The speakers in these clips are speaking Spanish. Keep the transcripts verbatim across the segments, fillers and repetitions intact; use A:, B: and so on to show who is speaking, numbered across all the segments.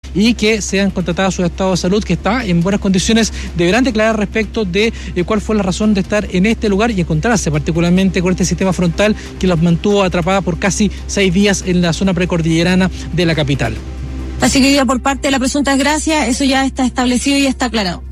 A: y que sean contratadas su estado de salud, que está en buenas condiciones, deberán declarar respecto de eh, cuál fue la razón de estar en este lugar y encontrarse particularmente con este sistema frontal que los mantuvo atrapada por casi seis días en la zona precordillerana de la capital.
B: Así que ya por parte de la presunta desgracia, eso ya está establecido y está aclarado.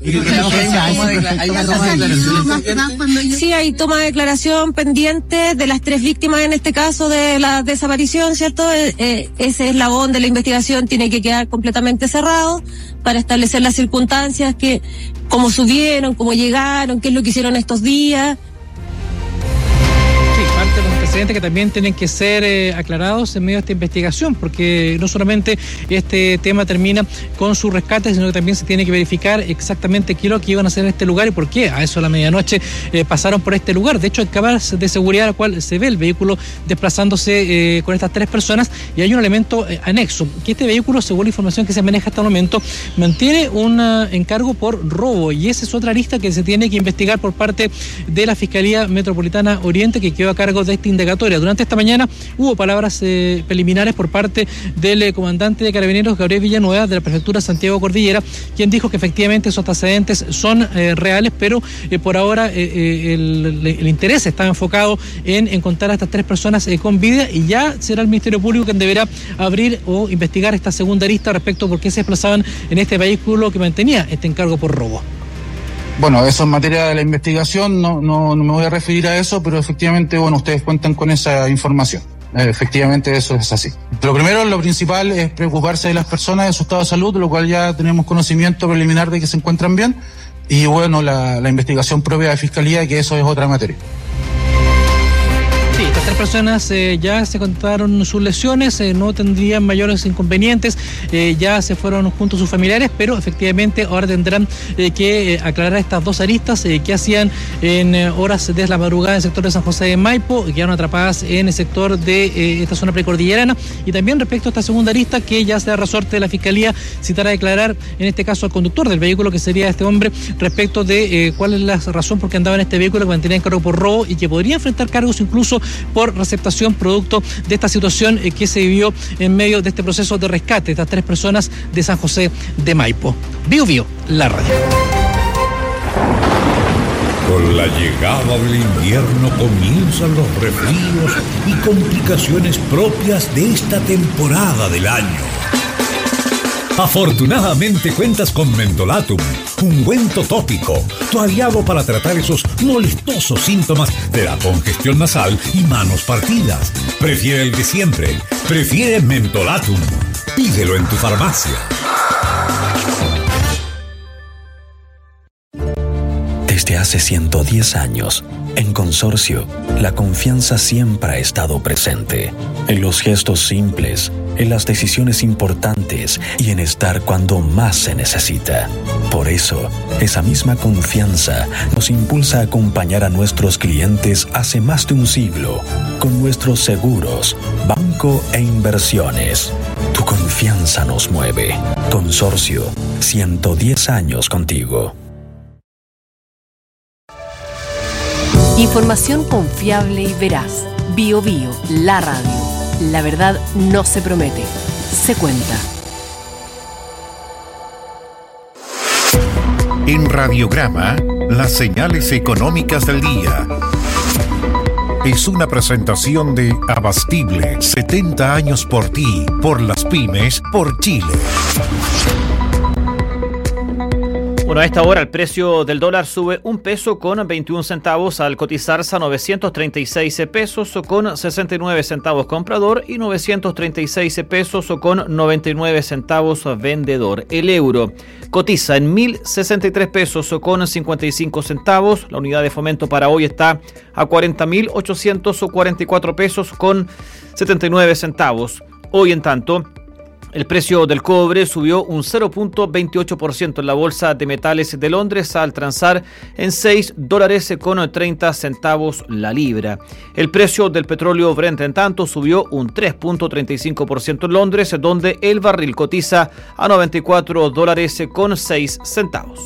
B: Sí, hay toma de declaración pendiente de las tres víctimas en este caso de la desaparición, ¿cierto? Eh, ese eslabón de la investigación tiene que quedar completamente cerrado para establecer las circunstancias, que cómo subieron, cómo llegaron, qué es lo que hicieron estos días.
A: Parte de los antecedentes que también tienen que ser eh, aclarados en medio de esta investigación, porque no solamente este tema termina con su rescate, sino que también se tiene que verificar exactamente qué es lo que iban a hacer en este lugar y por qué a eso a la medianoche eh, pasaron por este lugar. De hecho, hay cámaras de seguridad a la cual se ve el vehículo desplazándose eh, con estas tres personas, y hay un elemento eh, anexo, que este vehículo, según la información que se maneja hasta el momento, mantiene un uh, encargo por robo, y esa es otra lista que se tiene que investigar por parte de la Fiscalía Metropolitana Oriente, que quedó a cargo de esta indagatoria. Durante esta mañana hubo palabras eh, preliminares por parte del eh, comandante de Carabineros, Gabriel Villanueva, de la prefectura Santiago Cordillera, quien dijo que efectivamente esos antecedentes son eh, reales, pero eh, por ahora eh, eh, el, el interés está enfocado en encontrar a estas tres personas eh, con vida, y ya será el Ministerio Público quien deberá abrir o investigar esta segunda lista respecto a por qué se desplazaban en este vehículo que mantenía este encargo por robo.
C: Bueno, eso en materia de la investigación, no, no, no me voy a referir a eso, pero efectivamente, bueno, ustedes cuentan con esa información. Efectivamente, eso es así. Lo primero, lo principal es preocuparse de las personas, de su estado de salud, lo cual ya tenemos conocimiento preliminar de que se encuentran bien, y bueno, la, la investigación propia de Fiscalía, que eso es otra materia.
A: Sí, estas tres personas eh, ya se contaron sus lesiones, eh, no tendrían mayores inconvenientes, eh, ya se fueron junto a sus familiares, pero efectivamente ahora tendrán eh, que eh, aclarar estas dos aristas eh, que hacían en eh, horas de la madrugada en el sector de San José de Maipo, que quedaron atrapadas en el sector de eh, esta zona precordillerana, y también respecto a esta segunda arista que ya será resorte de la Fiscalía citar a declarar, en este caso al conductor del vehículo, que sería este hombre, respecto de eh, cuál es la razón por qué andaba en este vehículo, que mantenía en cargo por robo y que podría enfrentar cargos incluso por receptación producto de esta situación eh, que se vivió en medio de este proceso de rescate de estas tres personas de San José de Maipo. Bio Bio, la radio.
D: Con la llegada del invierno comienzan los resfríos y complicaciones propias de esta temporada del año. Afortunadamente cuentas con Mentolatum, ungüento tópico, tu aliado para tratar esos molestosos síntomas de la congestión nasal y manos partidas. Prefiere el de siempre, prefiere Mentolatum. Pídelo en tu farmacia.
E: Desde hace ciento diez años, en Consorcio, la confianza siempre ha estado presente, en los gestos simples, en las decisiones importantes y en estar cuando más se necesita. Por eso, esa misma confianza nos impulsa a acompañar a nuestros clientes hace más de un siglo, con nuestros seguros, banco e inversiones. Tu confianza nos mueve. Consorcio, ciento diez años contigo.
F: Información confiable y veraz. Bio Bio, la radio. La verdad no se promete, se cuenta.
D: En Radiograma, las señales económicas del día. Es una presentación de Abastible, setenta años por ti, por las pymes, por Chile.
G: Bueno, a esta hora el precio del dólar sube un peso con veintiún centavos al cotizarse a novecientos treinta y seis pesos con sesenta y nueve centavos comprador y novecientos treinta y seis pesos con noventa y nueve centavos vendedor. El euro cotiza en mil sesenta y tres pesos con cincuenta y cinco centavos. La unidad de fomento para hoy está a cuarenta mil ochocientos cuarenta y cuatro pesos con setenta y nueve centavos. Hoy, en tanto, el precio del cobre subió un cero punto veintiocho por ciento en la Bolsa de Metales de Londres al transar en seis dólares con treinta centavos la libra. El precio del petróleo Brent, en tanto, subió un tres punto treinta y cinco por ciento en Londres, donde el barril cotiza a noventa y cuatro dólares con seis centavos.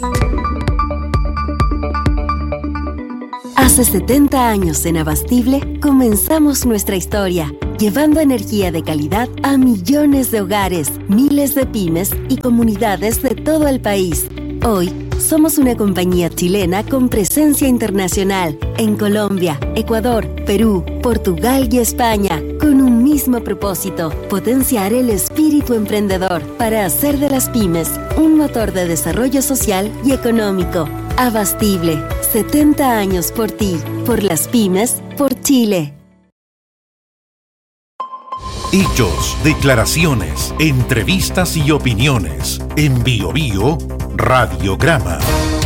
H: Hace setenta años en Abastible comenzamos nuestra historia. llevando energía de calidad a millones de hogares, miles de pymes y comunidades de todo el país. Hoy, somos una compañía chilena con presencia internacional en Colombia, Ecuador, Perú, Portugal y España, con un mismo propósito: potenciar el espíritu emprendedor para hacer de las pymes un motor de desarrollo social y económico. Abastible, setenta años por ti, por las pymes, por Chile.
I: Hechos, declaraciones, entrevistas y opiniones. En Bio Bio, Radiograma.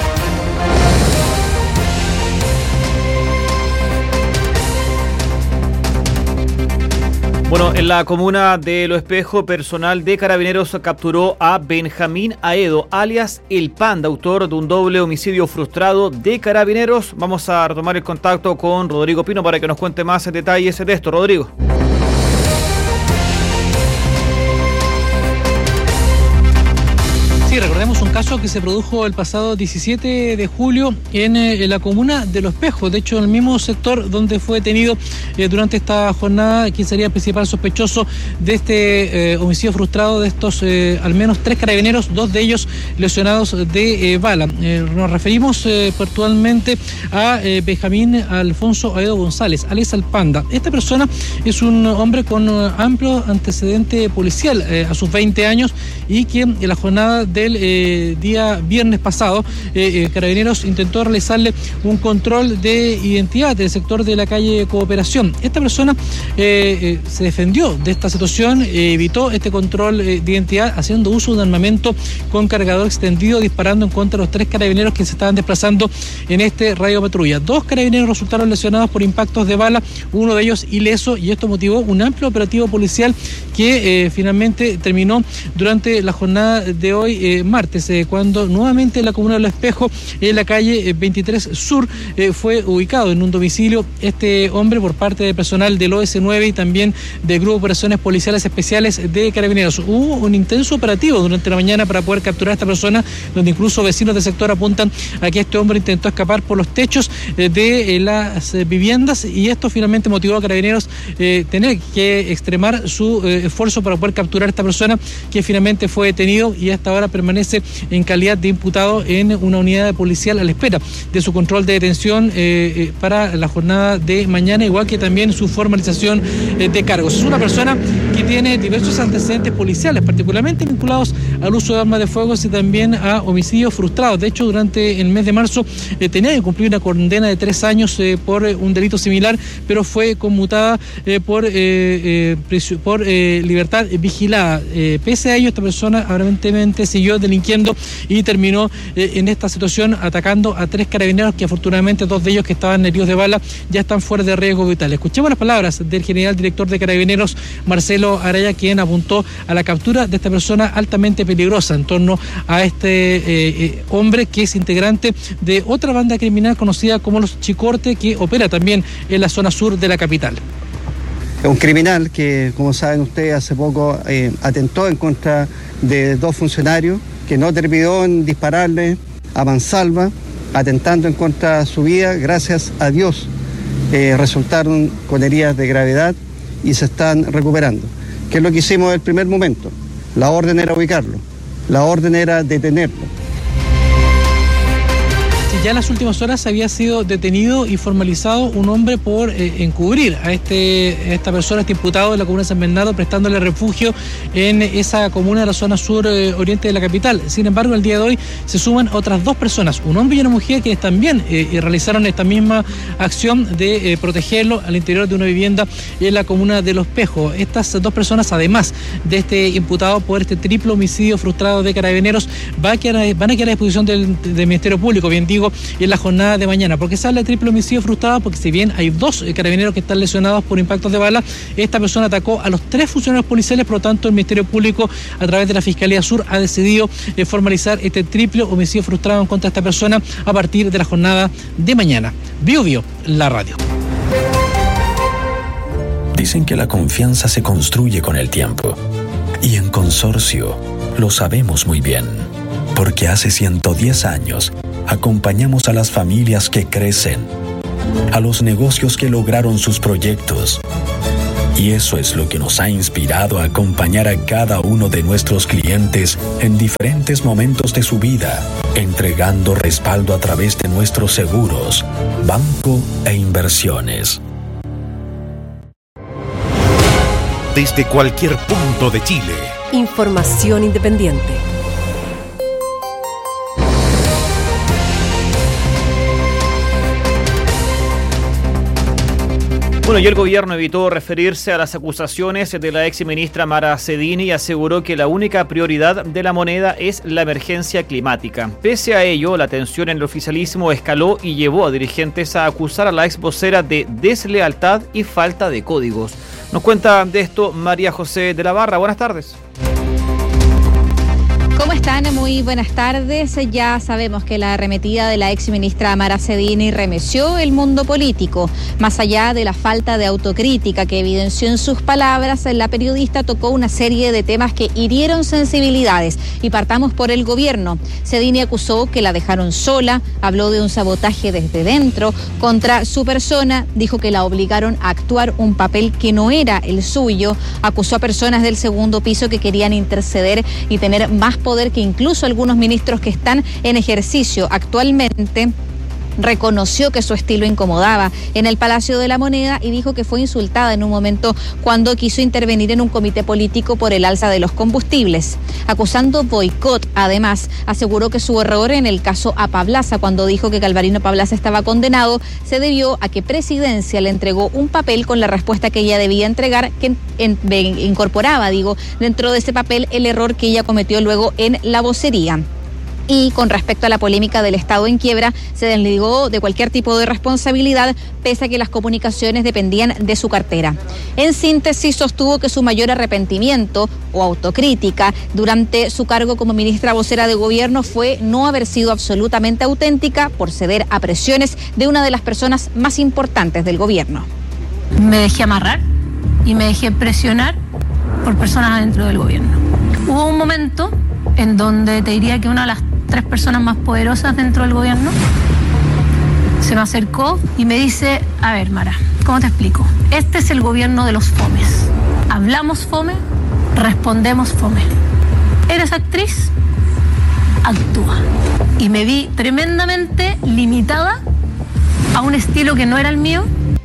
G: Bueno, en la comuna de Lo Espejo, personal de Carabineros capturó a Benjamín Aedo, alias El Panda, autor de un doble homicidio frustrado de Carabineros. Vamos a retomar el contacto con Rodrigo Pino para que nos cuente más detalles de esto. Rodrigo.
A: Sí, recordemos un caso que se produjo el pasado diecisiete de julio en, eh, en la comuna de Lo Espejo, de hecho en el mismo sector donde fue detenido eh, durante esta jornada quien sería el principal sospechoso de este eh, homicidio frustrado de estos eh, al menos tres carabineros, dos de ellos lesionados de eh, bala. Eh, nos referimos eh, puntualmente a eh, Benjamín Alfonso Aedo González, alias El Panda. Esta persona es un hombre con uh, amplio antecedente policial eh, a sus veinte años y que en la jornada del eh, día viernes pasado, eh, eh, Carabineros intentó realizarle un control de identidad del sector de la calle Cooperación. Esta persona eh, eh, se defendió de esta situación, eh, evitó este control eh, de identidad haciendo uso de un armamento con cargador extendido, disparando en contra de los tres carabineros que se estaban desplazando en este radio patrulla. Dos carabineros resultaron lesionados por impactos de bala, uno de ellos ileso, y esto motivó un amplio operativo policial que eh, finalmente terminó durante la jornada de hoy, eh, martes, eh, cuando nuevamente en la comuna de Lo Espejo, en la calle eh, veintitrés Sur, eh, fue ubicado en un domicilio este hombre por parte del personal del O S nueve y también del Grupo de Operaciones Policiales Especiales de Carabineros. Hubo un intenso operativo durante la mañana para poder capturar a esta persona, donde incluso vecinos del sector apuntan a que este hombre intentó escapar por los techos eh, de eh, las eh, viviendas, y esto finalmente motivó a Carabineros eh, tener que extremar su eh, esfuerzo para poder capturar a esta persona, que finalmente fue detenido y hasta ahora permanece en calidad de imputado en una unidad policial a la espera de su control de detención eh, eh, para la jornada de mañana, igual que también su formalización eh, de cargos. Es una persona que tiene diversos antecedentes policiales, particularmente vinculados al uso de armas de fuego y también a homicidios frustrados. De hecho, durante el mes de marzo eh, tenía que cumplir una condena de tres años eh, por eh, un delito similar, pero fue conmutada eh, por, eh, eh, por eh, libertad vigilada. Eh, pese a ello, esta persona aparentemente siguió delinquiendo y terminó eh, en esta situación atacando a tres carabineros, que afortunadamente dos de ellos que estaban heridos de bala ya están fuera de riesgo vital. Escuchemos las palabras del general director de Carabineros, Marcelo Araya, quien apuntó a la captura de esta persona altamente peligrosa en torno a este eh, eh, hombre que es integrante de otra banda criminal conocida como los Chicorte, que opera también en la zona sur de la capital.
J: Un criminal que, como saben ustedes, hace poco eh, atentó en contra de dos funcionarios, que no terminó en dispararle a mansalva, atentando en contra de su vida. Gracias a Dios eh, resultaron con heridas de gravedad y se están recuperando. ¿Qué es lo que hicimos en el primer momento? La orden era ubicarlo, la orden era detenerlo.
A: Ya en las últimas horas había sido detenido y formalizado un hombre por eh, encubrir a, este, a esta persona, este imputado de la comuna de San Bernardo, prestándole refugio en esa comuna de la zona sur eh, oriente de la capital. Sin embargo, el día de hoy se suman otras dos personas, un hombre y una mujer, quienes también eh, realizaron esta misma acción de eh, protegerlo al interior de una vivienda en la comuna de Lo Espejo. Estas dos personas, además de este imputado por este triple homicidio frustrado de Carabineros, va a quedar, van a quedar a disposición del, del Ministerio Público, bien digo, en la jornada de mañana. ¿Por qué se habla de triple homicidio frustrado? Porque si bien hay dos carabineros que están lesionados por impactos de bala, esta persona atacó a los tres funcionarios policiales. Por lo tanto, el Ministerio Público, a través de la Fiscalía Sur, ha decidido eh, formalizar este triple homicidio frustrado en contra de esta persona a partir de la jornada de mañana. Bio Bio, la radio.
E: Dicen que la confianza se construye con el tiempo. Y en Consorcio lo sabemos muy bien. Porque hace ciento diez años acompañamos a las familias que crecen, a los negocios que lograron sus proyectos Y eso es lo que nos ha inspirado a acompañar a cada uno de nuestros clientes en diferentes momentos de su vida, entregando respaldo a través de nuestros seguros, banco e inversiones.
I: Desde cualquier punto de Chile.
F: Información independiente.
G: Bueno, y el gobierno evitó referirse a las acusaciones de la exministra Mara Cedini y aseguró que la única prioridad de la moneda es la emergencia climática. Pese a ello, la tensión en el oficialismo escaló y llevó a dirigentes a acusar a la ex vocera de deslealtad y falta de códigos. Nos cuenta de esto María José de la Barra. Buenas tardes.
K: ¿Cómo están? Muy buenas tardes. Ya sabemos que la arremetida de la exministra Mara Cedini remeció el mundo político. Más allá de la falta de autocrítica que evidenció en sus palabras, la periodista tocó una serie de temas que hirieron sensibilidades. Y partamos por el gobierno. Cedini acusó que la dejaron sola, habló de un sabotaje desde dentro contra su persona, dijo que la obligaron a actuar un papel que no era el suyo, acusó a personas del segundo piso que querían interceder y tener más poder que incluso algunos ministros que están en ejercicio actualmente. Reconoció que su estilo incomodaba en el Palacio de la Moneda y dijo que fue insultada en un momento cuando quiso intervenir en un comité político por el alza de los combustibles. Acusando boicot, además, aseguró que su error en el caso a Pablaza, cuando dijo que Galvarino Pablaza estaba condenado, se debió a que Presidencia le entregó un papel con la respuesta que ella debía entregar, que en, en, incorporaba, digo, dentro de ese papel el error que ella cometió luego en la vocería. Y con respecto a la polémica del Estado en quiebra, se desligó de cualquier tipo de responsabilidad, pese a que las comunicaciones dependían de su cartera. En síntesis, sostuvo que su mayor arrepentimiento o autocrítica durante su cargo como ministra vocera de gobierno fue no haber sido absolutamente auténtica por ceder a presiones de una de las personas más importantes del gobierno.
L: Me dejé amarrar y me dejé presionar por personas adentro del gobierno. Hubo un momento en donde te diría que una de las tres personas más poderosas dentro del gobierno se me acercó y me dice: a ver, Mara, ¿cómo te explico? Este es el gobierno de los fomes. Hablamos fome, respondemos fome. ¿Eres actriz? Actúa. Y me vi tremendamente limitada a un estilo que no era el mío.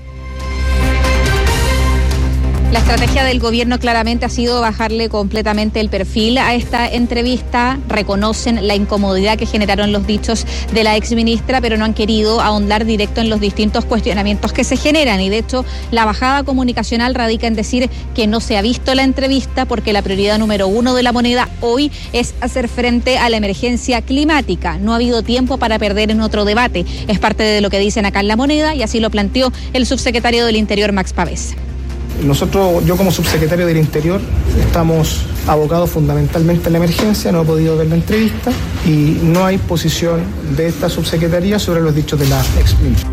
K: La estrategia del gobierno claramente ha sido bajarle completamente el perfil a esta entrevista. Reconocen la incomodidad que generaron los dichos de la exministra, pero no han querido ahondar directo en los distintos cuestionamientos que se generan. Y de hecho, la bajada comunicacional radica en decir que no se ha visto la entrevista porque la prioridad número uno de la moneda hoy es hacer frente a la emergencia climática. No ha habido tiempo para perder en otro debate. Es parte de lo que dicen acá en La Moneda y así lo planteó el subsecretario del Interior, Max Pavés.
M: Nosotros, yo como subsecretario del Interior, estamos abocados fundamentalmente a la emergencia, no he podido ver la entrevista y no hay posición de esta subsecretaría sobre los dichos de la exministra.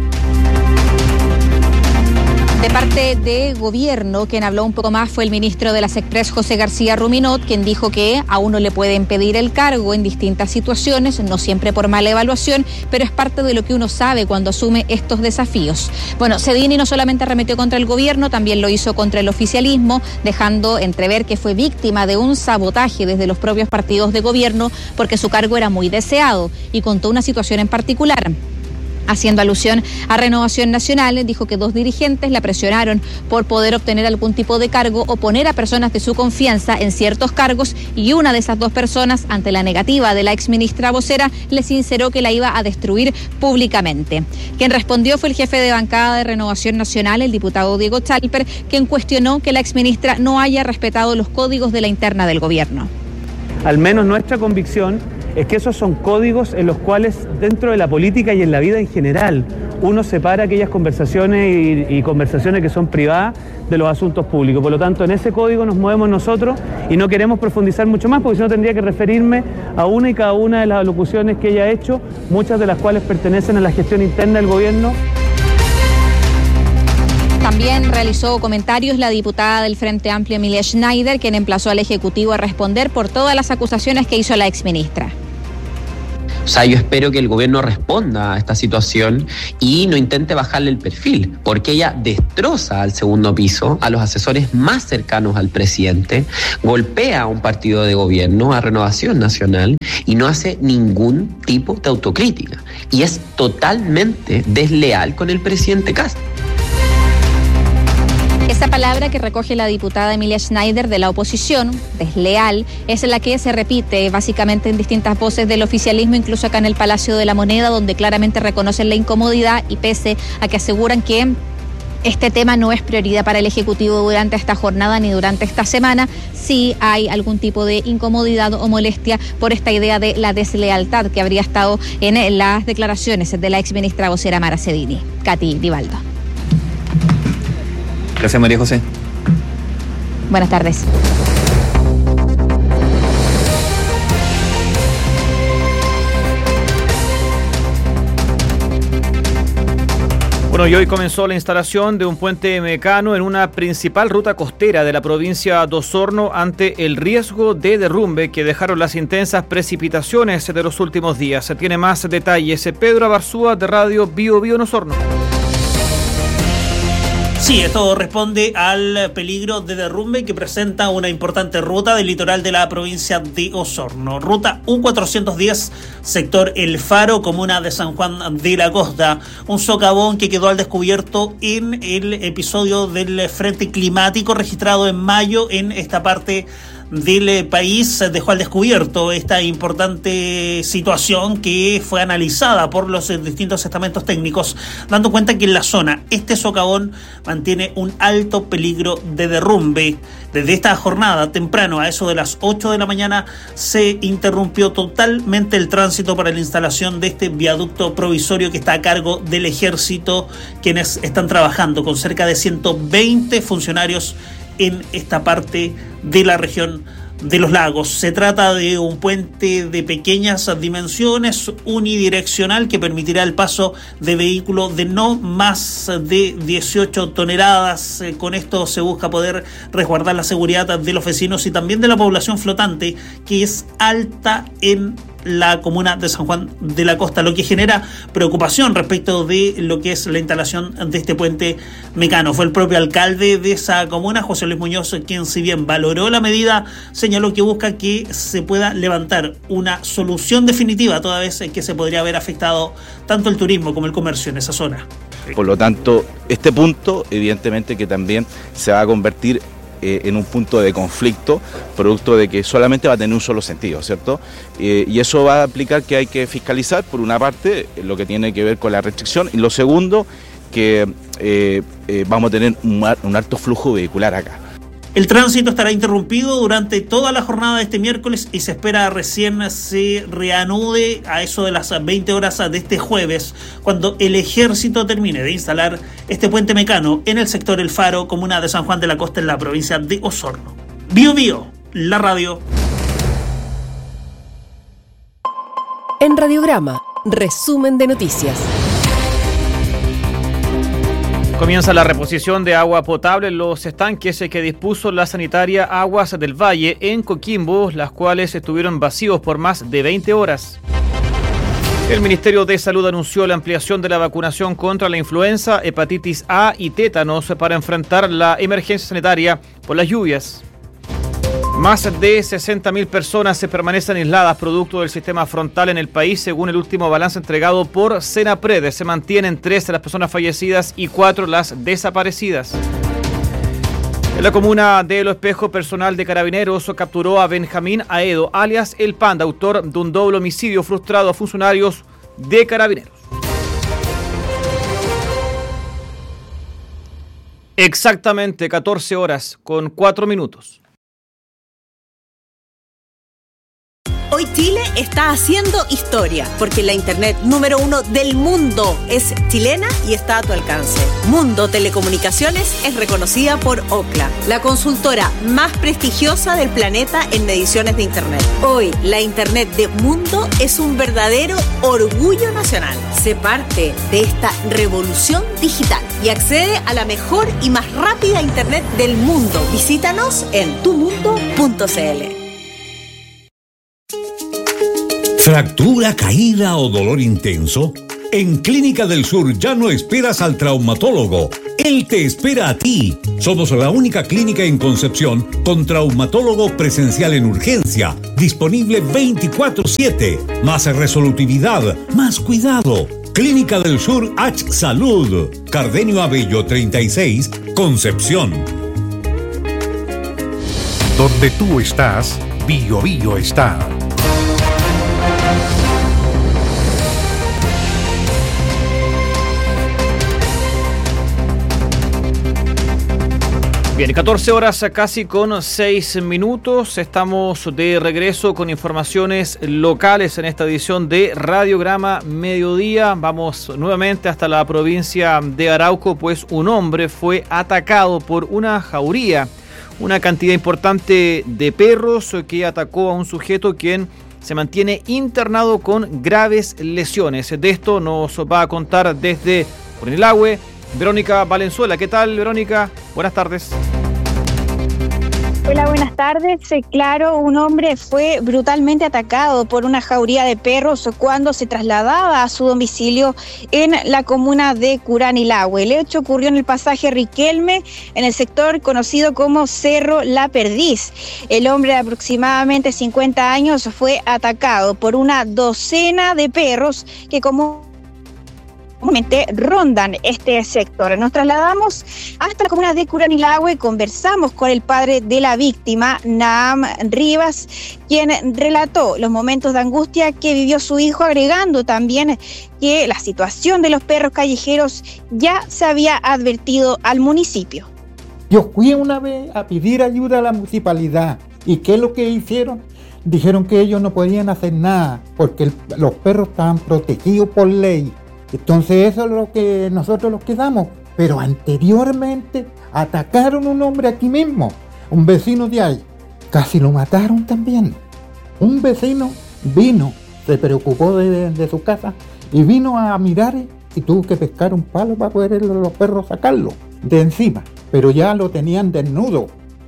K: De parte de gobierno, quien habló un poco más fue el ministro de las Express, José García Ruminot, quien dijo que a uno le pueden pedir el cargo en distintas situaciones, no siempre por mala evaluación, pero es parte de lo que uno sabe cuando asume estos desafíos. Bueno, Cedini no solamente arremetió contra el gobierno, también lo hizo contra el oficialismo, dejando entrever que fue víctima de un sabotaje desde los propios partidos de gobierno porque su cargo era muy deseado y contó una situación en particular. Haciendo alusión a Renovación Nacional, dijo que dos dirigentes la presionaron por poder obtener algún tipo de cargo o poner a personas de su confianza en ciertos cargos y una de esas dos personas, ante la negativa de la exministra vocera, le sinceró que la iba a destruir públicamente. Quien respondió fue el jefe de bancada de Renovación Nacional, el diputado Diego Chalper, quien cuestionó que la exministra no haya respetado los códigos de la interna del gobierno.
N: Al menos nuestra convicción es que esos son códigos en los cuales dentro de la política y en la vida en general uno separa aquellas conversaciones y, y conversaciones que son privadas de los asuntos públicos. Por lo tanto, en ese código nos movemos nosotros y no queremos profundizar mucho más porque si no tendría que referirme a una y cada una de las alocuciones que ella ha hecho, muchas de las cuales pertenecen a la gestión interna del gobierno.
K: También realizó comentarios la diputada del Frente Amplio, Emilia Schneider, quien emplazó al Ejecutivo a responder por todas las acusaciones que hizo la exministra.
O: O sea, yo espero que el gobierno responda a esta situación y no intente bajarle el perfil, porque ella destroza al segundo piso, a los asesores más cercanos al presidente, golpea a un partido de gobierno, a Renovación Nacional, y no hace ningún tipo de autocrítica. Y es totalmente desleal con el presidente Kast.
K: Esa palabra que recoge la diputada Emilia Schneider de la oposición, desleal, es la que se repite básicamente en distintas voces del oficialismo, incluso acá en el Palacio de la Moneda, donde claramente reconocen la incomodidad y pese a que aseguran que este tema no es prioridad para el Ejecutivo durante esta jornada ni durante esta semana, sí hay algún tipo de incomodidad o molestia por esta idea de la deslealtad que habría estado en las declaraciones de la exministra vocera Mara Cedini. Katy Divaldo.
P: Gracias, María José.
K: Buenas tardes.
G: Bueno, y hoy comenzó la instalación de un puente mecano en una principal ruta costera de la provincia de Osorno ante el riesgo de derrumbe que dejaron las intensas precipitaciones de los últimos días. Se tiene más detalles. Pedro Abarzúa, de Radio Bio Bio en Osorno.
Q: Sí, esto responde al peligro de derrumbe que presenta una importante ruta del litoral de la provincia de Osorno. Ruta U cuatrocientos diez, sector El Faro, comuna de San Juan de la Costa. Un socavón que quedó al descubierto en el episodio del frente climático registrado en mayo en esta parte del país. Dejó al descubierto esta importante situación que fue analizada por los distintos estamentos técnicos, dando cuenta que en la zona este socavón mantiene un alto peligro de derrumbe. Desde esta jornada temprano, a eso de las ocho de la mañana, se interrumpió totalmente el tránsito para la instalación de este viaducto provisorio que está a cargo del Ejército, quienes están trabajando con cerca de ciento veinte funcionarios en esta parte de la región de los lagos. Se trata de un puente de pequeñas dimensiones, unidireccional, que permitirá el paso de vehículos de no más de dieciocho toneladas. Con esto se busca poder resguardar la seguridad de los vecinos y también de la población flotante, que es alta en la comuna de San Juan de la Costa, lo que genera preocupación respecto de lo que es la instalación de este puente mecano. Fue el propio alcalde de esa comuna, José Luis Muñoz, quien, si bien valoró la medida, señaló que busca que se pueda levantar una solución definitiva, toda vez que se podría haber afectado tanto el turismo como el comercio en esa zona.
R: Por lo tanto, este punto evidentemente que también se va a convertir Eh, en un punto de conflicto, producto de que solamente va a tener un solo sentido, ¿cierto? Eh, y eso va a implicar que hay que fiscalizar, por una parte, lo que tiene que ver con la restricción, y lo segundo, que eh, eh, vamos a tener un, un alto flujo vehicular acá.
Q: El tránsito estará interrumpido durante toda la jornada de este miércoles y se espera recién se reanude a eso de las veinte horas de este jueves, cuando el Ejército termine de instalar este puente mecano en el sector El Faro, comuna de San Juan de la Costa, en la provincia de Osorno. Bio Bio, la radio.
F: En Radiograma, resumen de noticias.
G: Comienza la reposición de agua potable en los estanques que dispuso la sanitaria Aguas del Valle en Coquimbo, las cuales estuvieron vacíos por más de veinte horas. El Ministerio de Salud anunció la ampliación de la vacunación contra la influenza, hepatitis A y tétanos para enfrentar la emergencia sanitaria por las lluvias. Más de sesenta mil personas se permanecen aisladas producto del sistema frontal en el país, según el último balance entregado por Senapred. Se mantienen tres de las personas fallecidas y cuatro las desaparecidas. En la comuna de Lo Espejo, personal de Carabineros capturó a Benjamín Aedo, alias El Panda, autor de un doble homicidio frustrado a funcionarios de Carabineros. Exactamente catorce horas con cuatro minutos.
S: Hoy Chile está haciendo historia, porque la internet número uno del mundo es chilena y está a tu alcance. Mundo Telecomunicaciones es reconocida por Ookla, la consultora más prestigiosa del planeta en mediciones de internet. Hoy, la internet de Mundo es un verdadero orgullo nacional. Sé parte de esta revolución digital y accede a la mejor y más rápida internet del mundo. Visítanos en tu mundo punto c l.
D: ¿Fractura, caída o dolor intenso? En Clínica del Sur ya no esperas al traumatólogo. Él te espera a ti. Somos la única clínica en Concepción con traumatólogo presencial en urgencia, disponible veinticuatro siete. Más resolutividad, más cuidado. Clínica del Sur H Salud. Cardenio Abello treinta y seis, Concepción.
I: Donde tú estás, Bio Bio está.
G: Bien, catorce horas casi con seis minutos. Estamos de regreso con informaciones locales en esta edición de Radiograma Mediodía. Vamos nuevamente hasta la provincia de Arauco, pues un hombre fue atacado por una jauría. Una cantidad importante de perros que atacó a un sujeto quien se mantiene internado con graves lesiones. De esto nos va a contar desde Curanilahue Verónica Valenzuela. ¿Qué tal, Verónica? Buenas tardes.
P: Hola, buenas tardes. Claro, un hombre fue brutalmente atacado por una jauría de perros cuando se trasladaba a su domicilio en la comuna de Curanilahue. El hecho ocurrió en el pasaje Riquelme, en el sector conocido como Cerro La Perdiz. El hombre de aproximadamente cincuenta años fue atacado por una docena de perros que como rondan este sector. Nos trasladamos hasta la comuna de Curanilahue, conversamos con el padre de la víctima, Naam Rivas, quien relató los momentos de angustia que vivió su hijo, agregando también que la situación de los perros callejeros ya se había advertido al municipio.
T: Yo fui una vez a pedir ayuda a la municipalidad. ¿Y qué es lo que hicieron? Dijeron que ellos no podían hacer nada porque el, los perros estaban protegidos por ley. Entonces eso es lo que nosotros los quedamos. Pero anteriormente atacaron a un hombre aquí mismo, un vecino de ahí. Casi lo mataron también. Un vecino vino, se preocupó de, de su casa y vino a mirar y tuvo que pescar un palo para poder los perros sacarlo de encima. Pero ya lo tenían desnudo.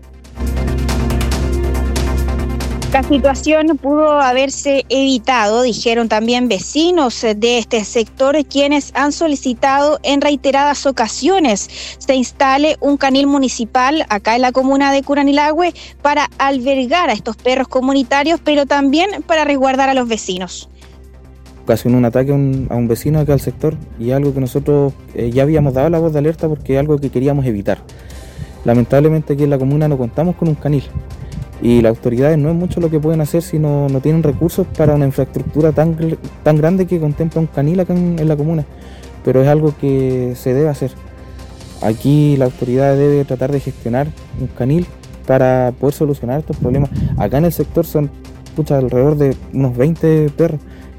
P: La situación pudo haberse evitado, dijeron también vecinos de este sector, quienes han solicitado en reiteradas ocasiones se instale un canil municipal acá en la comuna de Curanilahue para albergar a estos perros comunitarios, pero también para resguardar a los vecinos.
U: Ocasionó un ataque a un, a un vecino acá al sector y algo que nosotros eh, ya habíamos dado la voz de alerta porque es algo que queríamos evitar. Lamentablemente aquí en la comuna no contamos con un canil. Y las autoridades no es mucho lo que pueden hacer si no, no tienen recursos para una infraestructura tan, tan grande que contempla un canil acá en, en la comuna. Pero es algo que se debe hacer. Aquí la autoridad debe tratar de gestionar un canil para poder solucionar estos problemas. Acá en el sector son pucha, alrededor de unos veinte perros.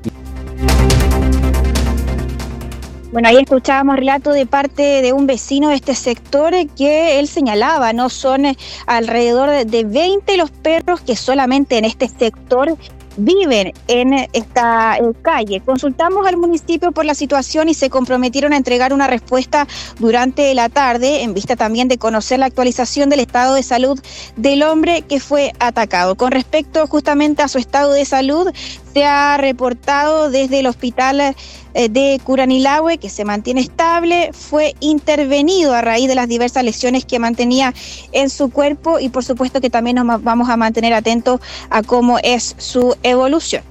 P: Bueno, ahí escuchábamos relato de parte de un vecino de este sector que él señalaba, ¿no? Son alrededor de veinte los perros que solamente en este sector viven en esta eh, calle. Consultamos al municipio por la situación y se comprometieron a entregar una respuesta durante la tarde, en vista también de conocer la actualización del estado de salud del hombre que fue atacado. Con respecto justamente a su estado de salud, se ha reportado desde el hospital de Curanilahue que se mantiene estable, fue intervenido a raíz de las diversas lesiones que mantenía en su cuerpo y por supuesto que también nos vamos a mantener atentos a cómo es su evolución.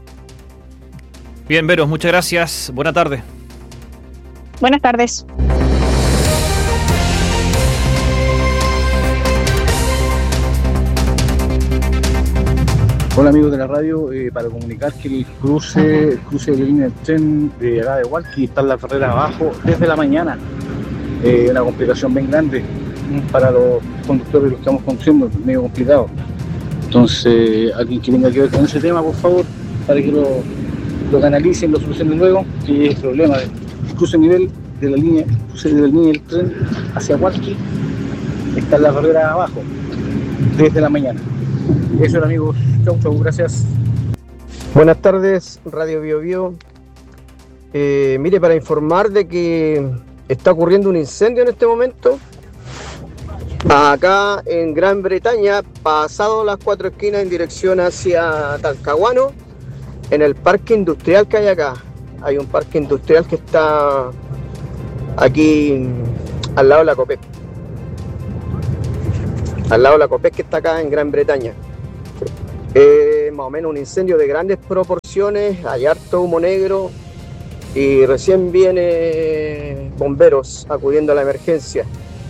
G: Bien, Vero, muchas gracias. Buena tarde.
P: Buenas tardes.
V: Hola amigos de la radio, eh, para comunicar que el cruce, el cruce de la línea del tren de acá de Hualqui está en la carrera abajo desde la mañana. Eh, una complicación bien grande para los conductores, los que estamos conduciendo, medio complicado. Entonces, alguien que tenga que ver con ese tema, por favor, para que lo, lo canalicen, lo solucionen luego, que es el problema del cruce nivel de la línea, cruce de la línea del tren hacia Hualqui, está en la carrera abajo desde la mañana. Eso era, amigos. Chau, chau, gracias.
W: Buenas tardes, Radio Bio Bio. Eh, mire, para informar de que está ocurriendo un incendio en este momento acá en Gran Bretaña, pasado las cuatro esquinas en dirección hacia Talcahuano. en el parque industrial que hay acá. Hay un parque industrial que está aquí al lado de la COPEC. Al lado de la COPEC que está acá en Gran Bretaña. Eh, más o menos un incendio de grandes proporciones, hay harto humo negro y recién viene bomberos acudiendo a la emergencia.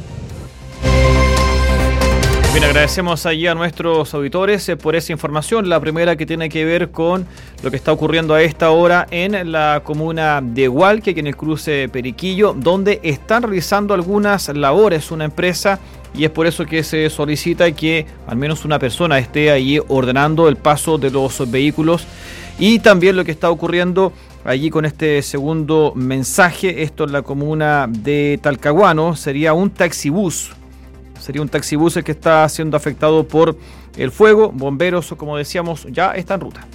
G: Bien, agradecemos allí a nuestros auditores eh, por esa información. La primera que tiene que ver con lo que está ocurriendo a esta hora en la comuna de Hualqui, aquí en el cruce Periquillo, donde están realizando algunas labores una empresa, y es por eso que se solicita que al menos una persona esté allí ordenando el paso de los vehículos. Y también lo que está ocurriendo allí con este segundo mensaje, esto en la comuna de Talcahuano, sería un taxibús. Sería un taxibús el que está siendo afectado por el fuego. Bomberos, como decíamos, ya está en ruta.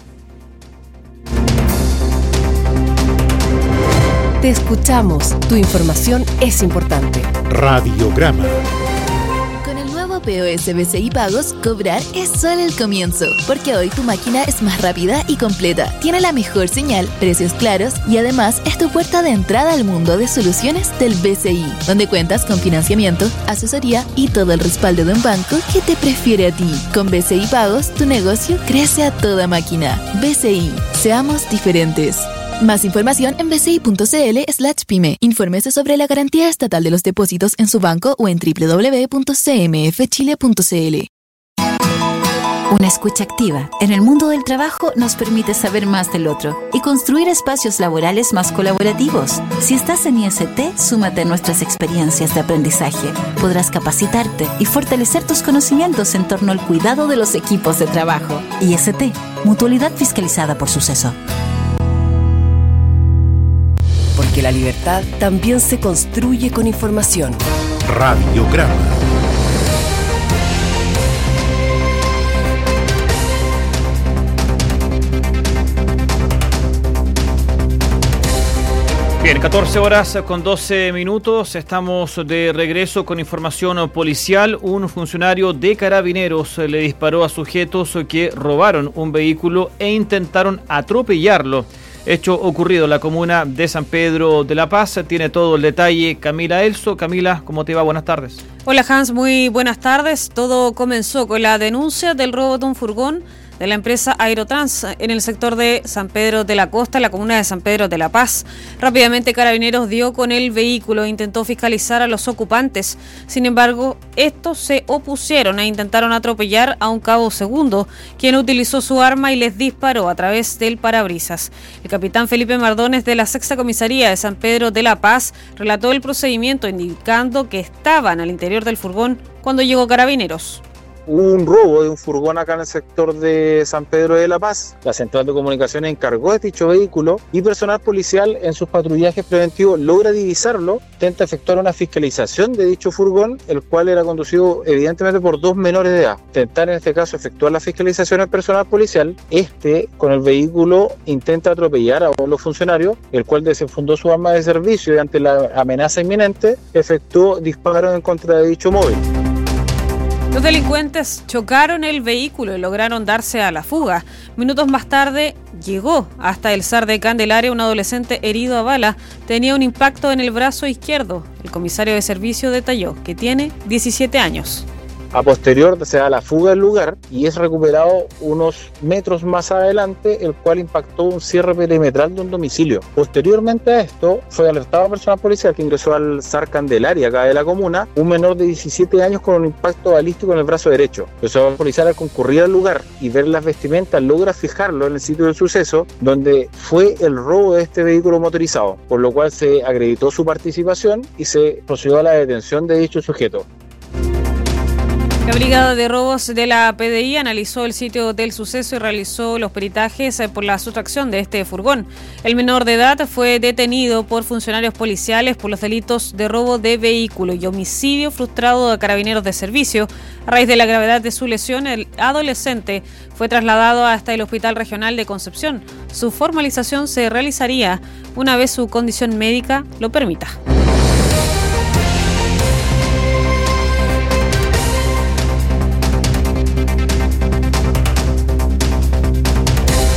F: Te escuchamos. Tu información es importante.
D: Radiograma.
B: Con el nuevo P O S B C I Pagos, cobrar es solo el comienzo, porque hoy tu máquina es más rápida y completa, tiene la mejor señal, precios claros y además es tu puerta de entrada al mundo de soluciones del B C I, donde cuentas con financiamiento, asesoría y todo el respaldo de un banco que te prefiere a ti. Con B C I Pagos, tu negocio crece a toda máquina. B C I, seamos diferentes. Más información en bci.cl slash pyme. Infórmese sobre la garantía estatal de los depósitos en su banco o en doble u doble u doble u punto c m f chile punto c l.
C: Una escucha activa en el mundo del trabajo nos permite saber más del otro y construir espacios laborales más colaborativos. Si estás en I S T, súmate a nuestras experiencias de aprendizaje. Podrás capacitarte y fortalecer tus conocimientos en torno al cuidado de los equipos de trabajo. I S T, Mutualidad Fiscalizada por Suceso.
F: Porque la libertad también se construye con información.
D: Radiograma.
G: Bien, catorce horas con doce minutos, estamos de regreso con información policial. Un funcionario de Carabineros le disparó a sujetos que robaron un vehículo e intentaron atropellarlo. Hecho ocurrido en la comuna de San Pedro de la Paz. Tiene todo el detalle Camila Elso. Camila, ¿cómo te va? Buenas tardes.
H: Hola Hans, muy buenas tardes. Todo comenzó con la denuncia del robo de un furgón de la empresa Aerotrans en el sector de San Pedro de la Costa, en la comuna de San Pedro de la Paz. Rápidamente Carabineros dio con el vehículo e intentó fiscalizar a los ocupantes. Sin embargo, estos se opusieron e intentaron atropellar a un cabo segundo, quien utilizó su arma y les disparó a través del parabrisas. El capitán Felipe Mardones de la Sexta Comisaría de San Pedro de la Paz relató el procedimiento, indicando que estaban al interior del furgón cuando llegó Carabineros.
X: Hubo un robo de un furgón acá en el sector de San Pedro de la Paz. La central de comunicaciones encargó de dicho vehículo y personal policial en sus patrullajes preventivos logra divisarlo, intenta efectuar una fiscalización de dicho furgón, el cual era conducido evidentemente por dos menores de edad. Intentar en este caso efectuar la fiscalización al personal policial. Este con el vehículo intenta atropellar a uno de los funcionarios, el cual desenfundó su arma de servicio y ante la amenaza inminente efectuó disparos en contra de dicho móvil.
H: Los delincuentes chocaron el vehículo y lograron darse a la fuga. Minutos más tarde llegó hasta el S A R de Candelaria un adolescente herido a bala. Tenía un impacto en el brazo izquierdo. El comisario de servicio detalló que tiene diecisiete años.
X: A posterior se da la fuga del lugar y es recuperado unos metros más adelante, el cual impactó un cierre perimetral de un domicilio. Posteriormente a esto, fue alertado a personal policial que ingresó al S A R Candelaria, acá de la comuna, un menor de diecisiete años con un impacto balístico en el brazo derecho. El personal policial, al concurrir al lugar y ver las vestimentas, logra fijarlo en el sitio del suceso, donde fue el robo de este vehículo motorizado, por lo cual se acreditó su participación y se procedió a la detención de dicho sujeto.
H: La Brigada de Robos de la P D I analizó el sitio del suceso y realizó los peritajes por la sustracción de este furgón. El menor de edad fue detenido por funcionarios policiales por los delitos de robo de vehículo y homicidio frustrado de carabineros de servicio. A raíz de la gravedad de su lesión, el adolescente fue trasladado hasta el Hospital Regional de Concepción. Su formalización se realizaría una vez su condición médica lo permita.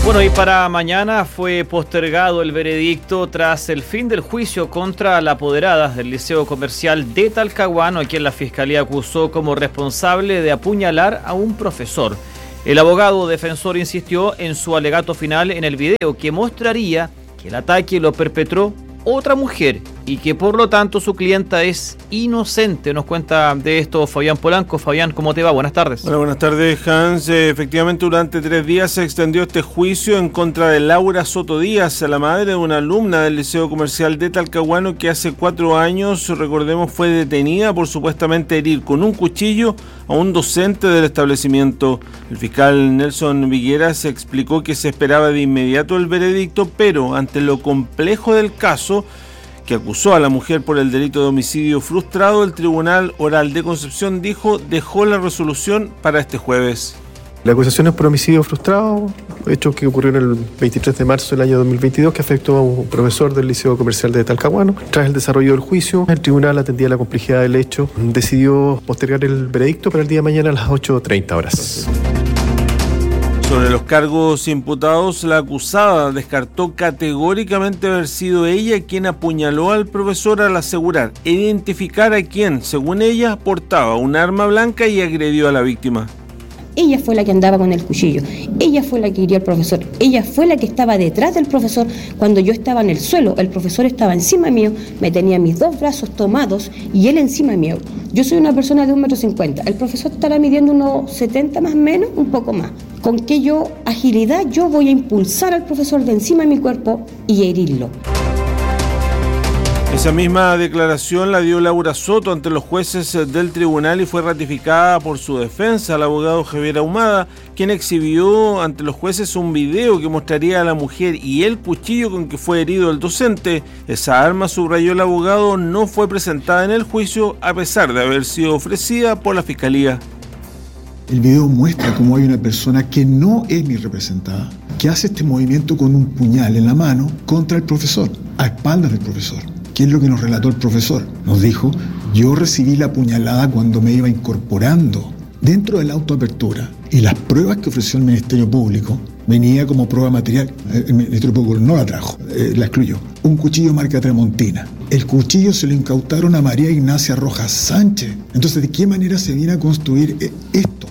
G: Bueno, y para mañana fue postergado el veredicto tras el fin del juicio contra la apoderada del Liceo Comercial de Talcahuano, a quien la Fiscalía acusó como responsable de apuñalar a un profesor. El abogado defensor insistió en su alegato final en el video que mostraría que el ataque lo perpetró otra mujer y que por lo tanto su clienta es inocente. Nos cuenta de esto Fabián Polanco. Fabián, ¿cómo te va? Buenas tardes.
A: Hola, buenas tardes, Hans. Eh, efectivamente, durante tres días se extendió este juicio en contra de Laura Soto Díaz, la madre de una alumna del Liceo Comercial de Talcahuano que hace cuatro años, recordemos, fue detenida por supuestamente herir con un cuchillo a un docente del establecimiento. El fiscal Nelson Vigueras explicó que se esperaba de inmediato el veredicto, pero ante lo complejo del caso, que acusó a la mujer por el delito de homicidio frustrado, el Tribunal Oral de Concepción dijo dejó la resolución para este jueves.
E: La acusación es por homicidio frustrado, hecho que ocurrió el veintitrés de marzo del año dos mil veintidós, que afectó a un profesor del Liceo Comercial de Talcahuano. Tras el desarrollo del juicio, el tribunal atendía la complejidad del hecho, decidió postergar el veredicto para el día de mañana a las ocho treinta horas.
A: Sobre los cargos imputados, la acusada descartó categóricamente haber sido ella quien apuñaló al profesor al asegurar identificar a quien, según ella, portaba un arma blanca y agredió a la víctima.
J: Ella fue la que andaba con el cuchillo, ella fue la que hirió al profesor, ella fue la que estaba detrás del profesor cuando yo estaba en el suelo, el profesor estaba encima mío, me tenía mis dos brazos tomados y él encima mío. Yo soy una persona de un metro cincuenta, el profesor estará midiendo unos setenta más o menos, un poco más. ¿Con qué yo, agilidad, yo voy a impulsar al profesor de encima de mi cuerpo y herirlo?
A: Esa misma declaración la dio Laura Soto ante los jueces del tribunal y fue ratificada por su defensa, el abogado Javier Ahumada, quien exhibió ante los jueces un video que mostraría a la mujer y el cuchillo con que fue herido el docente. Esa arma, subrayó el abogado, no fue presentada en el juicio a pesar de haber sido ofrecida por la Fiscalía.
L: El video muestra cómo hay una persona que no es mi representada, que hace este movimiento con un puñal en la mano contra el profesor, a espaldas del profesor. ¿Qué es lo que nos relató el profesor? Nos dijo, yo recibí la puñalada cuando me iba incorporando. Dentro de la autoapertura y las pruebas que ofreció el Ministerio Público, venía como prueba material, el Ministerio Público no la trajo, eh, la excluyó, un cuchillo marca Tramontina. El cuchillo se lo incautaron a María Ignacia Rojas Sánchez. Entonces, ¿de qué manera se viene a construir esto?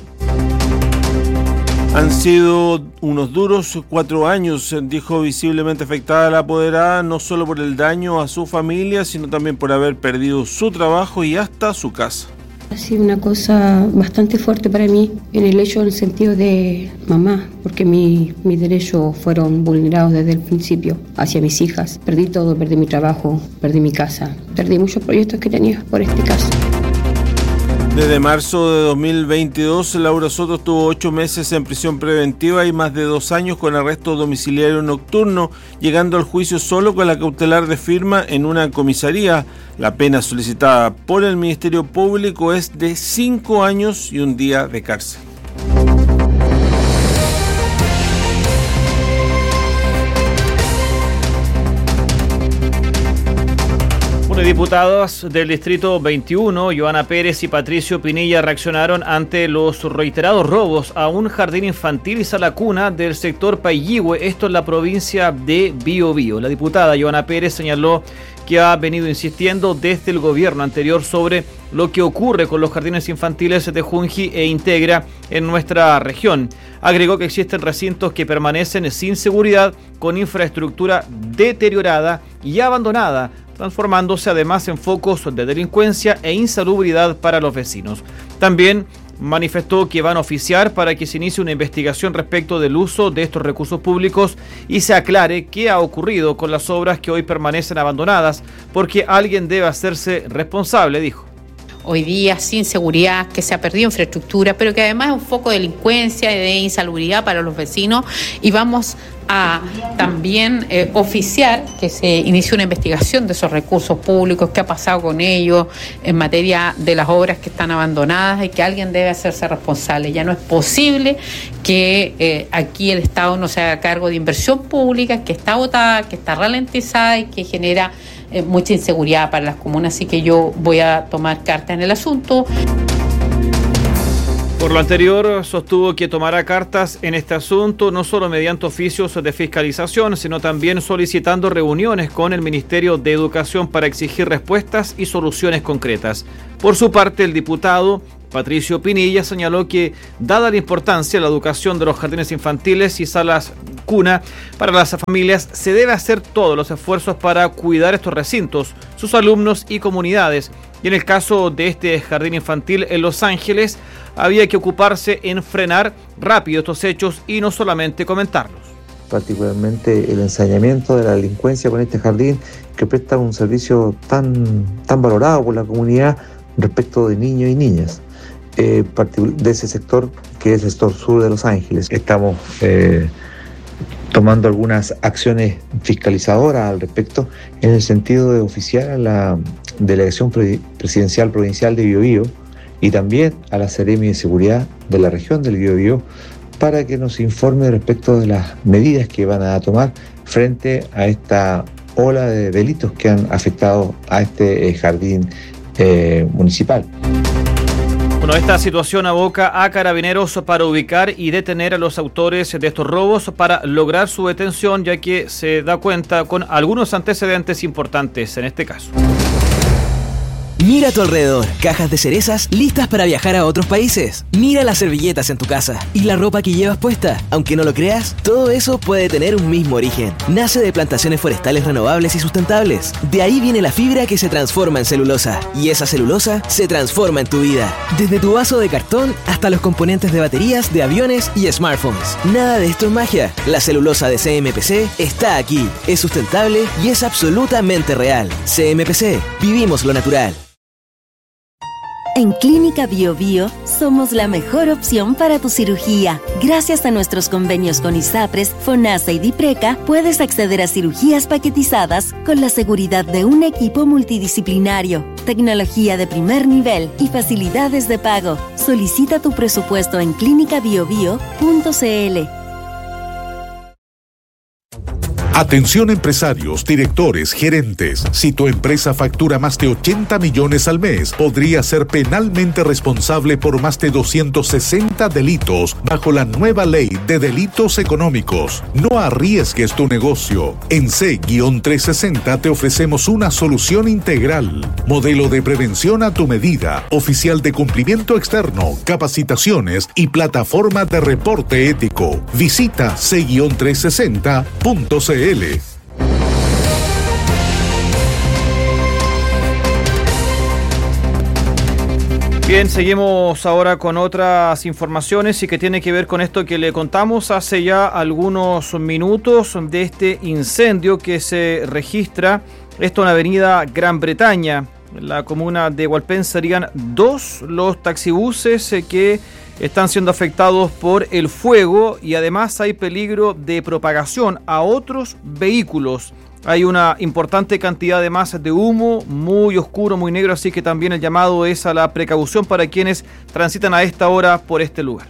A: Han sido unos duros cuatro años, dijo visiblemente afectada la apoderada, no solo por el daño a su familia, sino también por haber perdido su trabajo y hasta su casa.
J: Ha sido una cosa bastante fuerte para mí, en el hecho, en el sentido de mamá, porque mi, mis derechos fueron vulnerados desde el principio hacia mis hijas. Perdí todo, perdí mi trabajo, perdí mi casa, perdí muchos proyectos que tenía por este caso.
A: Desde marzo de dos mil veintidós, Laura Soto estuvo ocho meses en prisión preventiva y más de dos años con arresto domiciliario nocturno, llegando al juicio solo con la cautelar de firma en una comisaría. La pena solicitada por el Ministerio Público es de cinco años y un día de cárcel.
G: Diputados del Distrito veintiuno, Joana Pérez y Patricio Pinilla, reaccionaron ante los reiterados robos a un jardín infantil y sala cuna del sector Paillihue, esto en la provincia de Biobío. La diputada Joana Pérez señaló que ha venido insistiendo desde el gobierno anterior sobre lo que ocurre con los jardines infantiles de Junji e Integra en nuestra región. Agregó que existen recintos que permanecen sin seguridad, con infraestructura deteriorada y abandonada, transformándose además en focos de delincuencia e insalubridad para los vecinos. También manifestó que van a oficiar para que se inicie una investigación respecto del uso de estos recursos públicos y se aclare qué ha ocurrido con las obras que hoy permanecen abandonadas, porque alguien debe hacerse responsable, dijo.
Y: Hoy día sin seguridad, que se ha perdido infraestructura, pero que además es un foco de delincuencia y de insalubridad para los vecinos, y vamos a también eh, oficiar que se inicie una investigación de esos recursos públicos, qué ha pasado con ellos en materia de las obras que están abandonadas y que alguien debe hacerse responsable. Ya no es posible que eh, aquí el Estado no se haga cargo de inversión pública que está agotada, que está ralentizada y que genera eh, mucha inseguridad para las comunas, así que yo voy a tomar carta en el asunto.
G: Por lo anterior, sostuvo que tomará cartas en este asunto, no solo mediante oficios de fiscalización, sino también solicitando reuniones con el Ministerio de Educación para exigir respuestas y soluciones concretas. Por su parte, el diputado Patricio Pinilla señaló que, dada la importancia de la educación de los jardines infantiles y salas cuna para las familias, se debe hacer todos los esfuerzos para cuidar estos recintos, sus alumnos y comunidades. Y en el caso de este jardín infantil en Los Ángeles, había que ocuparse en frenar rápido estos hechos y no solamente comentarlos.
K: Particularmente el ensañamiento de la delincuencia con este jardín, que presta un servicio tan, tan valorado por la comunidad respecto de niños y niñas, eh, de ese sector que es el sector sur de Los Ángeles. Estamos eh, tomando algunas acciones fiscalizadoras al respecto, en el sentido de oficiar a la Delegación Presidencial Provincial de Biobío y también a la Seremi de Seguridad de la región del Biobío para que nos informe respecto de las medidas que van a tomar frente a esta ola de delitos que han afectado a este eh, jardín eh, municipal.
G: Bueno, esta situación aboca a Carabineros para ubicar y detener a los autores de estos robos para lograr su detención, ya que se da cuenta con algunos antecedentes importantes en este caso.
M: Mira a tu alrededor, cajas de cerezas listas para viajar a otros países. Mira las servilletas en tu casa y la ropa que llevas puesta. Aunque no lo creas, todo eso puede tener un mismo origen. Nace de plantaciones forestales renovables y sustentables. De ahí viene la fibra que se transforma en celulosa. Y esa celulosa se transforma en tu vida. Desde tu vaso de cartón hasta los componentes de baterías de aviones y smartphones. Nada de esto es magia. La celulosa de C M P C está aquí. Es sustentable y es absolutamente real. C M P C. Vivimos lo natural.
N: En Clínica Biobío somos la mejor opción para tu cirugía. Gracias a nuestros convenios con ISAPRES, FONASA y DIPRECA, puedes acceder a cirugías paquetizadas con la seguridad de un equipo multidisciplinario, tecnología de primer nivel y facilidades de pago. Solicita tu presupuesto en clínica biobío punto c l.
D: Atención empresarios, directores, gerentes. Si tu empresa factura más de ochenta millones al mes, podría ser penalmente responsable por más de doscientos sesenta delitos bajo la nueva ley de delitos económicos. No arriesgues tu negocio. En C trescientos sesenta te ofrecemos una solución integral. Modelo de prevención a tu medida, oficial de cumplimiento externo, capacitaciones y plataforma de reporte ético. Visita C trescientos sesenta punto c l.
G: Bien, seguimos ahora con otras informaciones y que tiene que ver con esto que le contamos hace ya algunos minutos de este incendio que se registra, esto en la avenida Gran Bretaña, en la comuna de Hualpén. Serían dos los taxibuses que están siendo afectados por el fuego y además hay peligro de propagación a otros vehículos. Hay una importante cantidad de masas de humo, muy oscuro, muy negro, así que también el llamado es a la precaución para quienes transitan a esta hora por este lugar.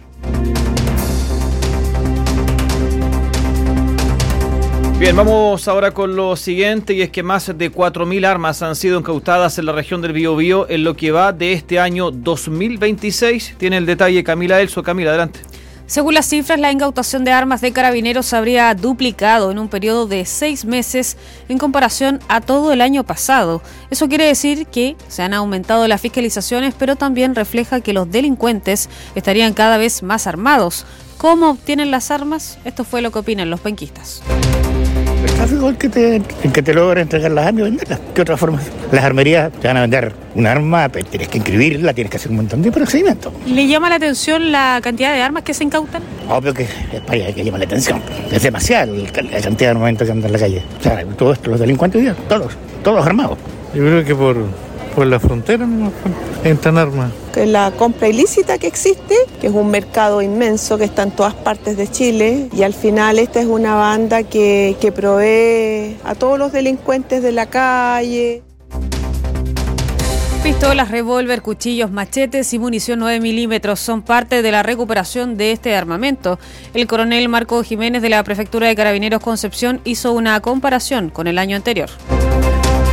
G: Bien, vamos ahora con lo siguiente, y es que más de cuatro mil armas han sido incautadas en la región del Biobío en lo que va de este año dos mil veintiséis. Tiene el detalle Camila Elso. Camila, adelante.
H: Según las cifras, la incautación de armas de Carabineros habría duplicado en un periodo de seis meses en comparación a todo el año pasado. Eso quiere decir que se han aumentado las fiscalizaciones, pero también refleja que los delincuentes estarían cada vez más armados. ¿Cómo obtienen las armas? Esto fue lo que opinan los penquistas.
O: El tráfico es que te, el que te logra entregar las armas y venderlas. ¿Qué otra forma? Las armerías te van a vender un arma, pero tienes que inscribirla, tienes que hacer un montón de procedimientos.
H: ¿Le llama la atención la cantidad de armas que se incautan?
O: Obvio que es para allá que llama la atención. Es demasiado la cantidad de armamento que anda en la calle. O sea, todo esto, los delincuentes, todos, todos armados.
R: Yo creo que por, por la frontera no entran armas.
Z: La compra ilícita que existe, que es un mercado inmenso que está en todas partes de Chile, y al final esta es una banda que, que provee a todos los delincuentes de la calle.
H: Pistolas, revólver, cuchillos, machetes y munición nueve milímetros son parte de la recuperación de este armamento. El coronel Marco Jiménez de la Prefectura de Carabineros Concepción hizo una comparación con el año anterior.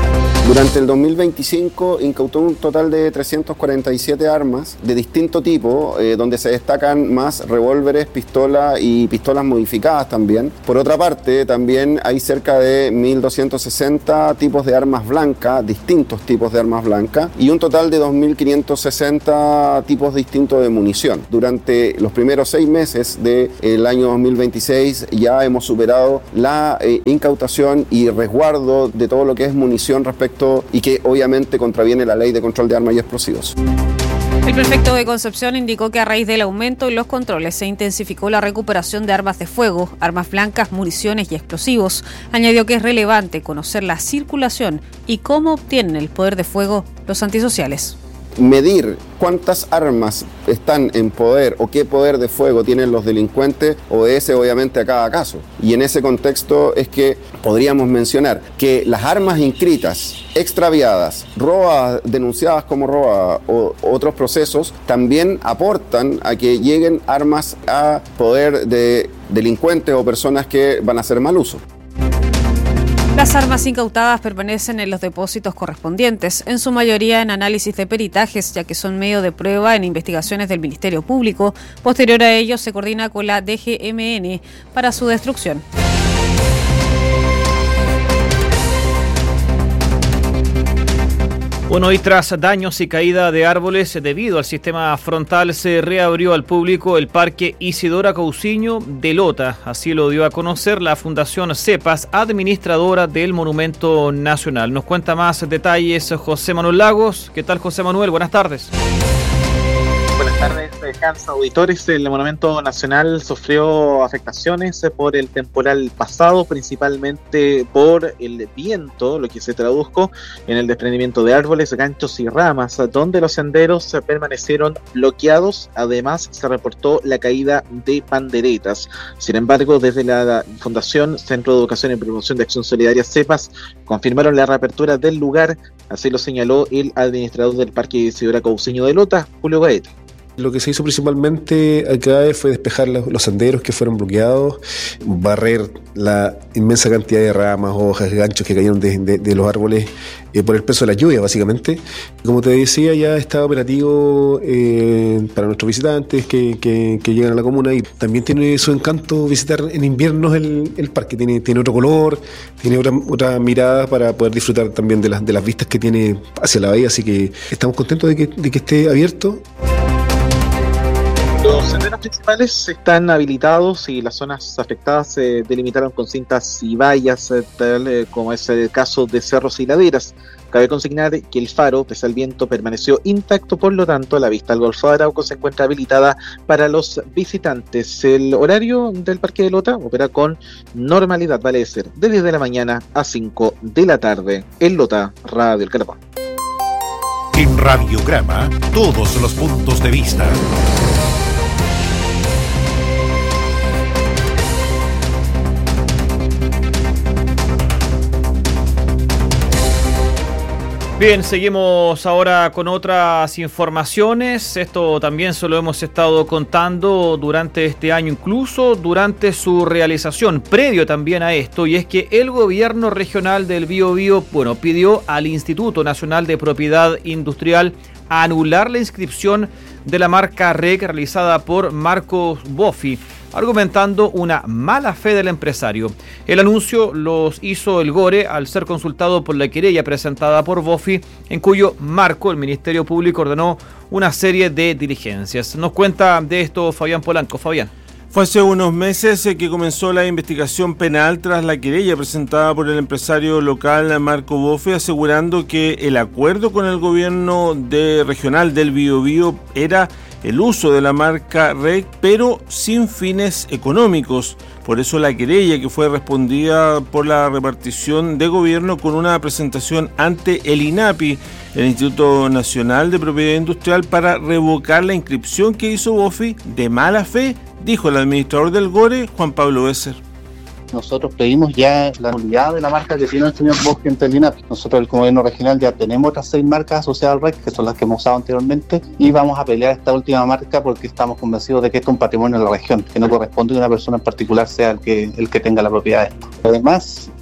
I: Durante el dos mil veinticinco incautó un total de trescientas cuarenta y siete armas de distinto tipo, eh, donde se destacan más revólveres, pistolas y pistolas modificadas también. Por otra parte, también hay cerca de mil doscientos sesenta tipos de armas blancas, distintos tipos de armas blancas, y un total de dos mil quinientos sesenta tipos distintos de munición. Durante los primeros seis meses del año dos mil veintiséis ya hemos superado la eh, incautación y resguardo de todo lo que es munición respecto y que obviamente contraviene la ley de control de armas y explosivos.
H: El prefecto de Concepción indicó que a raíz del aumento en los controles se intensificó la recuperación de armas de fuego, armas blancas, municiones y explosivos. Añadió que es relevante conocer la circulación y cómo obtienen el poder de fuego los antisociales.
I: Medir cuántas armas están en poder o qué poder de fuego tienen los delincuentes obedece obviamente a cada caso. Y en ese contexto es que podríamos mencionar que las armas inscritas, extraviadas, robadas, denunciadas como robadas o otros procesos también aportan a que lleguen armas a poder de delincuentes o personas que van a hacer mal uso.
H: Las armas incautadas permanecen en los depósitos correspondientes, en su mayoría en análisis de peritajes, ya que son medio de prueba en investigaciones del Ministerio Público. Posterior a ello, se coordina con la D G M N para su destrucción.
G: Bueno, y tras daños y caída de árboles debido al sistema frontal, se reabrió al público el Parque Isidora Cousiño de Lota. Así lo dio a conocer la Fundación CEPAS, administradora del Monumento Nacional. Nos cuenta más detalles José Manuel Lagos. ¿Qué tal, José Manuel? Buenas tardes.
X: Buenas tardes, Hans, auditores. El Monumento Nacional sufrió afectaciones por el temporal pasado, principalmente por el viento, lo que se tradujo en el desprendimiento de árboles, ganchos y ramas, donde los senderos permanecieron bloqueados. Además, se reportó la caída de panderetas. Sin embargo, desde la Fundación Centro de Educación y Promoción de Acción Solidaria CEPAS, confirmaron la reapertura del lugar. Así lo señaló el administrador del Parque Isidora Cousiño de Lota, Julio Gaete.
P: Lo que se hizo principalmente acá fue despejar los senderos que fueron bloqueados, barrer la inmensa cantidad de ramas, hojas, ganchos que cayeron de, de, de los árboles eh, por el peso de la lluvia, básicamente. Como te decía, ya está operativo eh, para nuestros visitantes que, que, que llegan a la comuna, y también tiene su encanto visitar en invierno el, el parque. Tiene, tiene otro color, tiene otra, otra mirada para poder disfrutar también de las, de las vistas que tiene hacia la bahía, así que estamos contentos de que, de que esté abierto.
X: Los senderos principales están habilitados y las zonas afectadas se delimitaron con cintas y vallas, tal eh, como es el caso de cerros y laderas. Cabe consignar que el faro, pese al viento, permaneció intacto, por lo tanto la vista al Golfo de Arauco se encuentra habilitada para los visitantes. El horario del Parque de Lota opera con normalidad, vale decir, de diez de la mañana a cinco de la tarde. En Lota, Radio El Calapón.
D: En Radiograma, todos los puntos de vista.
G: Bien, seguimos ahora con otras informaciones. Esto también se lo hemos estado contando durante este año, incluso durante su realización, previo también a esto, y es que el gobierno regional del Biobío, bueno, pidió al Instituto Nacional de Propiedad Industrial anular la inscripción de la marca R E C realizada por Marcos Boffi, argumentando una mala fe del empresario. El anuncio los hizo el Gore al ser consultado por la querella presentada por Boffi, en cuyo marco el Ministerio Público ordenó una serie de diligencias. Nos cuenta de esto Fabián Polanco. Fabián.
A: Fue hace unos meses que comenzó la investigación penal tras la querella presentada por el empresario local Marco Boffi, asegurando que el acuerdo con el gobierno de, regional del Biobío era el uso de la marca R E C, pero sin fines económicos. Por eso la querella, que fue respondida por la repartición de gobierno con una presentación ante el INAPI, el Instituto Nacional de Propiedad Industrial, para revocar la inscripción que hizo Boffi de mala fe, dijo el administrador del Gore, Juan Pablo Besser.
V: Nosotros pedimos ya la nulidad de la marca que tiene el señor Boffi ante el INAPI. Nosotros, el gobierno regional, ya tenemos otras seis marcas asociadas al R E C, que son las que hemos usado anteriormente, y vamos a pelear esta última marca porque estamos convencidos de que esto es un patrimonio de la región, que no corresponde que una persona en particular sea el que, el que tenga la propiedad de esto. Además,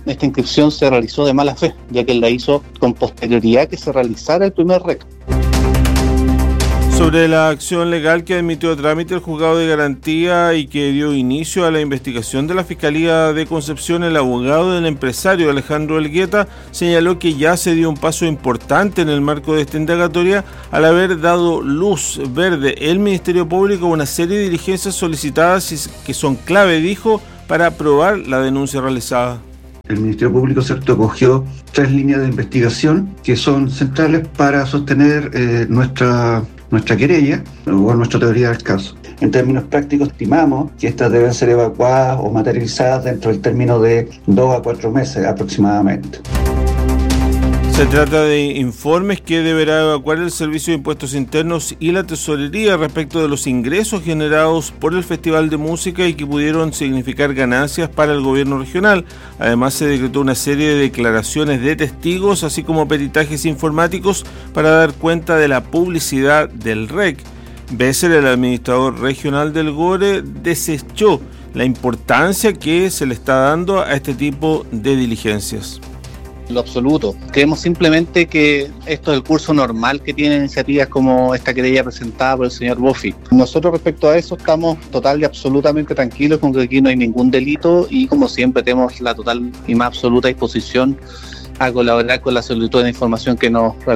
X: esta inscripción se realizó de mala fe, ya que la hizo con posterioridad que se realizara el primer R E C.
A: Sobre la acción legal que admitió a trámite el juzgado de garantía y que dio inicio a la investigación de la Fiscalía de Concepción, el abogado del empresario Alejandro Elgueta señaló que ya se dio un paso importante en el marco de esta indagatoria al haber dado luz verde el Ministerio Público a una serie de diligencias solicitadas que son clave, dijo, para aprobar la denuncia realizada.
B: El Ministerio Público, ¿cierto?, cogió tres líneas de investigación que son centrales para sostener eh, nuestra, nuestra querella o nuestra teoría del caso. En términos prácticos, estimamos que estas deben ser evacuadas o materializadas dentro del término de dos a cuatro meses aproximadamente.
A: Se trata de informes que deberá evacuar el Servicio de Impuestos Internos y la Tesorería respecto de los ingresos generados por el Festival de Música y que pudieron significar ganancias para el gobierno regional. Además, se decretó una serie de declaraciones de testigos, así como peritajes informáticos para dar cuenta de la publicidad del R E C. Besser, el administrador regional del GORE, desechó la importancia que se le está dando a este tipo de diligencias.
X: Lo absoluto. Creemos simplemente que esto es el curso normal que tienen iniciativas como esta querella presentada por el señor Boffi. Nosotros respecto a eso estamos total y absolutamente tranquilos con que aquí no hay ningún delito y como siempre tenemos la total y más absoluta disposición a colaborar con la solicitud de información que nos